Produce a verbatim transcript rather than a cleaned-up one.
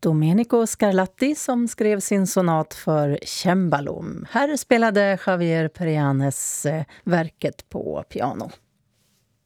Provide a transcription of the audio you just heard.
Domenico Scarlatti som skrev sin sonat för cembalo. Här spelade Javier Perianes verket på piano.